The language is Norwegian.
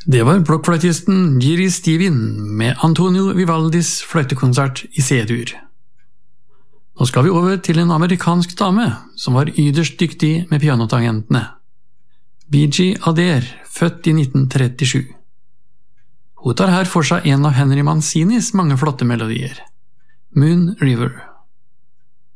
Det var blokkfløytisten Giri Stevin med Antonio Vivaldis fløytekonsert i C-dur. Nå skal vi over til en amerikansk dame som var yderst dyktig med pianotangentene. Biji Adair, født i 1937. Hun tar her for seg en av Henry Mancinis mange flotte melodier, Moon River.